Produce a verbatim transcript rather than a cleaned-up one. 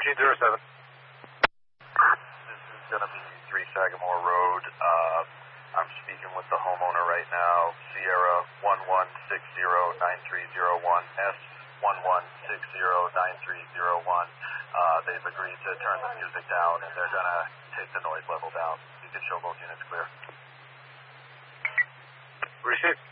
fourteen zero seven. This is going to be three Sagamore Road. Uh, I'm speaking with the homeowner right now, Sierra one one six zero nine three zero one, S one one six zero nine three zero one. Uh, they've agreed to turn the music down, and they're going to take the noise level down. You can show both units clear. Received.